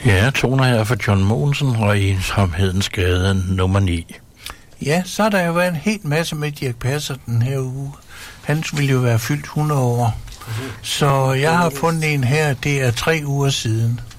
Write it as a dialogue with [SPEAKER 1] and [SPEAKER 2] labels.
[SPEAKER 1] Ja, toner her for John Mogensen og ensomhedens gade nummer 9.
[SPEAKER 2] Ja, så har der jo været en helt masse med Dirch Passer den her uge. Han ville jo være fyldt 100 år. Så jeg har fundet en her, det er 3 uger siden.